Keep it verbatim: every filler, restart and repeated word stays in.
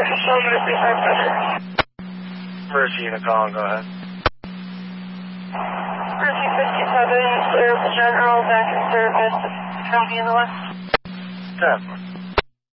First unit calling, go ahead. Mercy fifty-seven, Air General back in service. Copy in the west. ten.